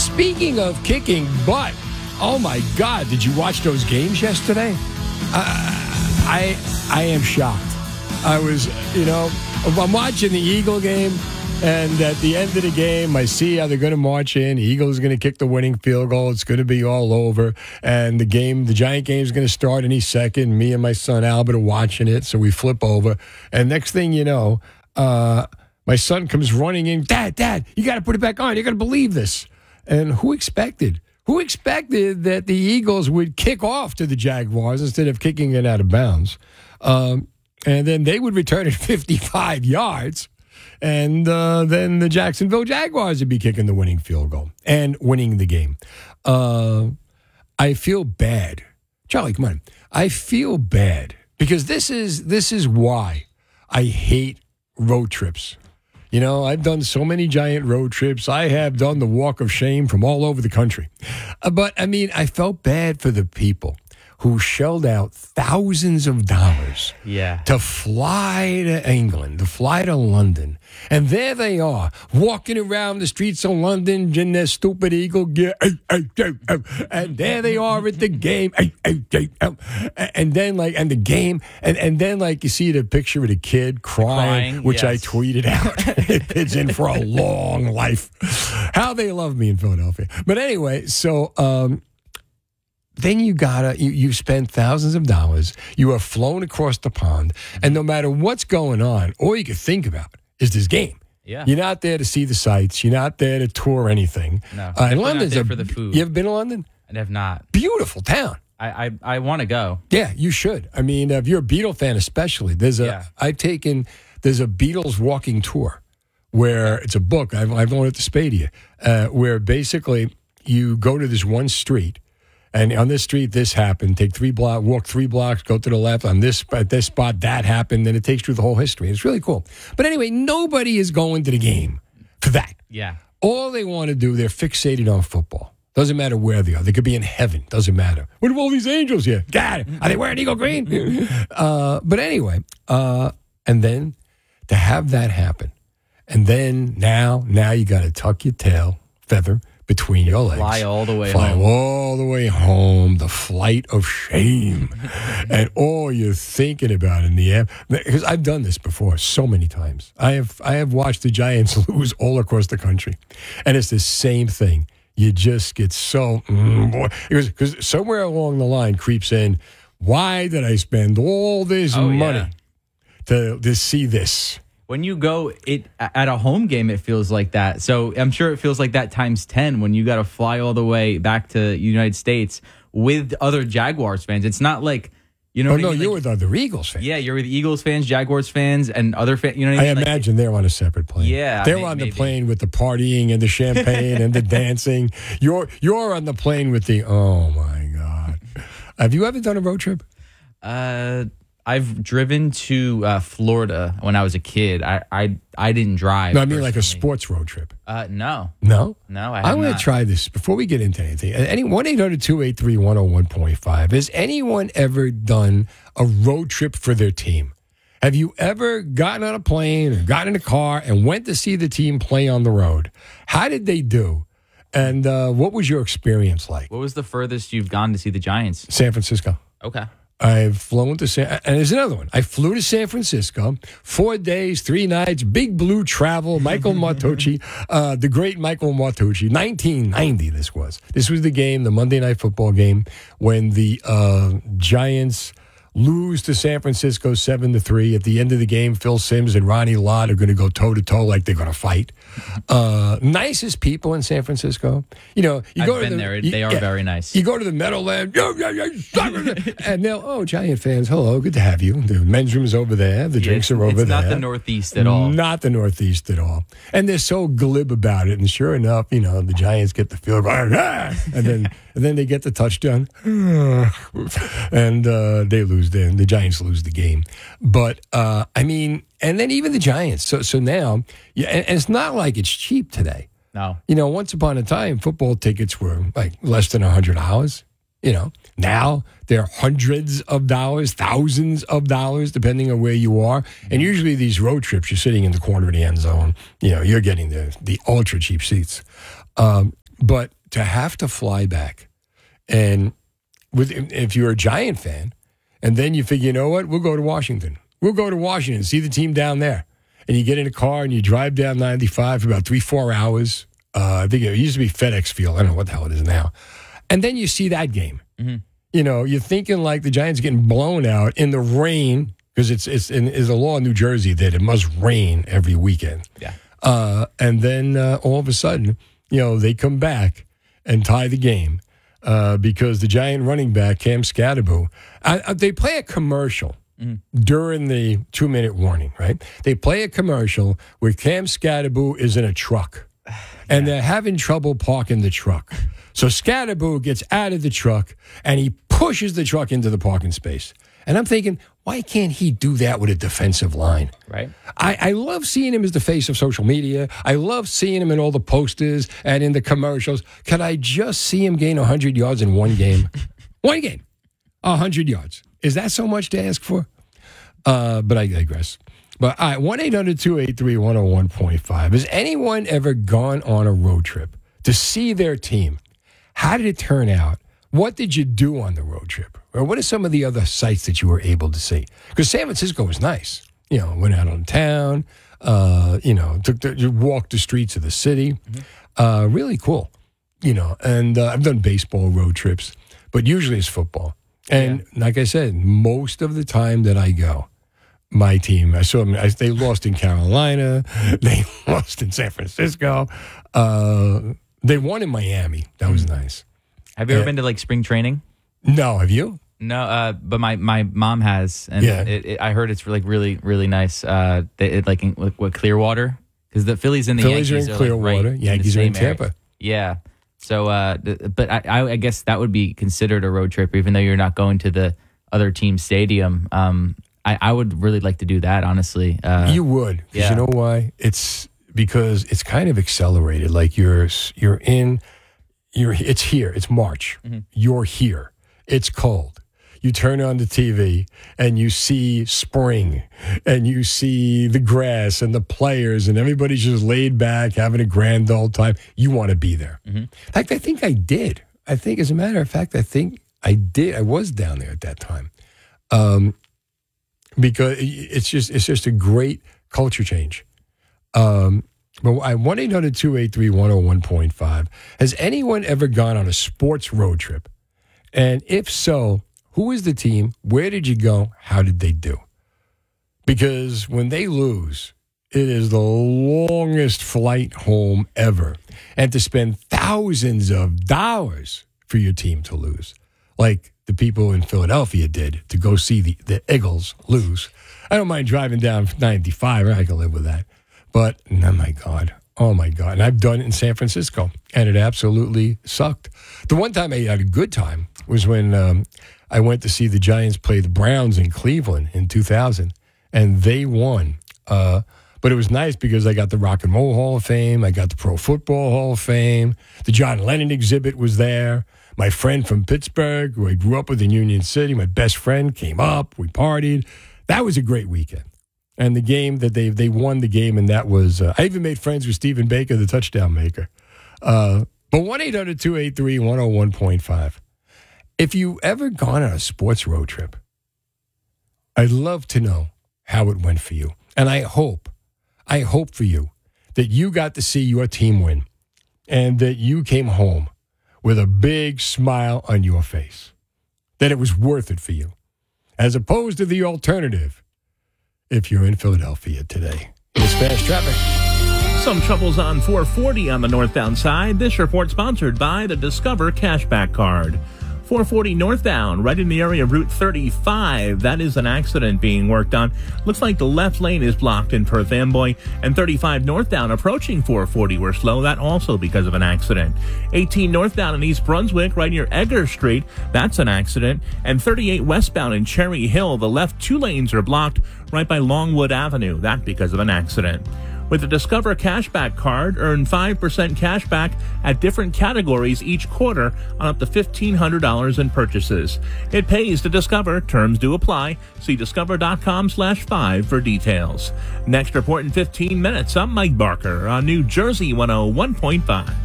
Speaking of kicking butt, oh my God, did you watch those games yesterday? I am shocked. I was, I'm watching the Eagle game, and at the end of the game, I see how they're going to march in. The Eagles are going to kick the winning field goal. It's going to be all over. And the Giant game is going to start any second. Me and my son Albert are watching it, so we flip over. And next thing you know, my son comes running in. Dad, you got to put it back on. You're going to believe this. And who expected that the Eagles would kick off to the Jaguars instead of kicking it out of bounds? And then they would return it 55 yards. And then the Jacksonville Jaguars would be kicking the winning field goal and winning the game. I feel bad. Charlie, come on. I feel bad because this is why I hate road trips. I've done so many Giant road trips. I have done the walk of shame from all over the country. But, I felt bad for the people who shelled out thousands of dollars to fly to England, to fly to London. And there they are, walking around the streets of London in their stupid Eagle gear. And there they are at the game. And then, and the game. And then, you see the picture of the kid crying which yes. I tweeted out. It's in for a long life. How they love me in Philadelphia. But anyway, so... then you spend thousands of dollars. You are flown across the pond, and no matter what's going on, all you can think about is this game. Yeah. You're not there to see the sights. You're not there to tour anything. No. And London's there for the food. You ever been to London? I have not. Beautiful town. I want to go. Yeah, you should. If you're a Beatle fan especially, there's a Beatles walking tour where it's a book. I've loaned it to Spadia, where basically you go to this one street. And on this street, this happened. Walk 3 blocks, go to the left. At this spot, that happened. And it takes you through the whole history. It's really cool. But anyway, nobody is going to the game for that. Yeah. All they want to do, they're fixated on football. Doesn't matter where they are. They could be in heaven. Doesn't matter. What are all these angels here? God, are they wearing eagle green? But anyway, and then to have that happen. And then now you got to tuck your tail feather between your legs. Fly all the way home. The flight of shame. And all you're thinking about in the air. Because I've done this before so many times. I have watched the Giants lose all across the country. And it's the same thing. You just get so... Because somewhere along the line creeps in, why did I spend all this money to see this? When you go at a home game, it feels like that. So I'm sure it feels like that times 10 when you got to fly all the way back to the United States with other Jaguars fans. It's not like, you were with other Eagles fans. Yeah, you're with Eagles fans, Jaguars fans, and other fans. You know what I mean? I imagine they're on a separate plane. Yeah, they're on the plane with the partying and the champagne and the dancing. You're on the plane with the. Oh my God! Have you ever done a road trip? I've driven to Florida when I was a kid. I didn't drive. No, I mean like a sports road trip. No. No? No, I want to try this before we get into anything. 1-800-283-101.5. Has anyone ever done a road trip for their team? Have you ever gotten on a plane or gotten in a car and went to see the team play on the road? How did they do? And what was your experience like? What was the furthest you've gone to see the Giants? San Francisco. Okay. I've flown to and there's another one. I flew to San Francisco, 4 days, 3 nights, Big Blue Travel, Michael Martucci, the great Michael Martucci, 1990 this was. This was the game, the Monday Night Football game, when the Giants lose to San Francisco 7-3. At the end of the game, Phil Simms and Ronnie Lott are going to go toe-to-toe like they're going to fight. Nicest people in San Francisco. I've been there. They are very nice. You go to the Meadowland, and they'll, Giant fans, hello, good to have you. The men's room's over there. The drinks are over there. It's not the Northeast at all. Not the Northeast at all. And they're so glib about it. And sure enough, the Giants get the field goal, and then they get the touchdown, and they lose. Then the Giants lose the game. But and then even the Giants. So now, and it's not like it's cheap today. No. Once upon a time, football tickets were like less than $100. Now they're hundreds of dollars, thousands of dollars, depending on where you are. And usually these road trips, you're sitting in the corner of the end zone. You're getting the ultra cheap seats. But to have to fly back, and if you're a Giant fan, and then you figure, you know what, we'll go to Washington. We'll go to Washington, see the team down there. And you get in a car and you drive down 95 for about 3-4 hours. I think it used to be FedEx Field. I don't know what the hell it is now. And then you see that game. Mm-hmm. You know, you're thinking like the Giants getting blown out in the rain, because it's a law in New Jersey that it must rain every weekend. Yeah. And then all of a sudden, you know, they come back and tie the game because the Giant running back, Cam Scatterbo, they play a commercial during the 2-minute warning, right? They play a commercial where Cam Scatterbo is in a truck, and they're having trouble parking the truck. So Scatterbo gets out of the truck, and he pushes the truck into the parking space. And I'm thinking, why can't he do that with a defensive line? Right. I love seeing him as the face of social media. I love seeing him in all the posters and in the commercials. Can I just see him gain 100 yards in one game? One game. 100 yards. Is that so much to ask for? But I digress. But all right, 1-800-283-101.5. Has anyone ever gone on a road trip to see their team? How did it turn out? What did you do on the road trip? Or what are some of the other sites that you were able to see? Because San Francisco was nice. You know, went out on town, walked the streets of the city. Really cool. You know, and I've done baseball road trips, but usually it's football. And like I said, most of the time that I go, my team, I saw them, they lost in Carolina. They lost in San Francisco. They won in Miami. That was nice. Have you ever been to like spring training? No, have you? No, but my mom has, and I heard it's like really really nice. What Clearwater, because the Phillies and the Phillies Yankees are in Clearwater. Right Yankees are in Tampa. Area. Yeah, so but I guess that would be considered a road trip, even though you're not going to the other team's stadium. I would really like to do that, honestly. You would, because you know why? It's because it's kind of accelerated. Like it's here. It's March. Mm-hmm. You're here. It's cold. You turn on the TV and you see spring and you see the grass and the players and everybody's just laid back having a grand old time. You want to be there. Mm-hmm. In fact, I think I did. I think, as a matter of fact, I think I did. I was down there at that time because it's just a great culture change. But 1-800-283-101.5. Has anyone ever gone on a sports road trip? And if so, who is the team? Where did you go? How did they do? Because when they lose, it is the longest flight home ever. And to spend thousands of dollars for your team to lose, like the people in Philadelphia did to go see the Eagles lose. I don't mind driving down 95. I can live with that. But, oh my God. And I've done it in San Francisco, and it absolutely sucked. The one time I had a good time was when I went to see the Giants play the Browns in Cleveland in 2000, and they won. But it was nice because I got the Rock and Roll Hall of Fame. I got the Pro Football Hall of Fame. The John Lennon exhibit was there. My friend from Pittsburgh, who I grew up with in Union City, my best friend, came up. We partied. That was a great weekend. And the game that they won the game, and that was, I even made friends with Stephen Baker, the touchdown maker. But 1-800-283-101.5. If you ever gone on a sports road trip, I'd love to know how it went for you. And I hope for you that you got to see your team win and that you came home with a big smile on your face, that it was worth it for you, as opposed to the alternative. If you're in Philadelphia today, it's fast traffic. Some troubles on 440 on the northbound side. This report sponsored by the Discover Cashback Card. 440 northbound, right in the area of Route 35. That is an accident being worked on. Looks like the left lane is blocked in Perth Amboy. And 35 northbound approaching 440 were slow. That also because of an accident. 18 northbound in East Brunswick, right near Egger Street. That's an accident. And 38 westbound in Cherry Hill. The left two lanes are blocked right by Longwood Avenue. That because of an accident. With the Discover Cashback Card, earn 5% cash back at different categories each quarter on up to $1,500 in purchases. It pays to Discover. Terms do apply. See discover.com/5 for details. Next report in 15 minutes. I'm Mike Barker on New Jersey 101.5.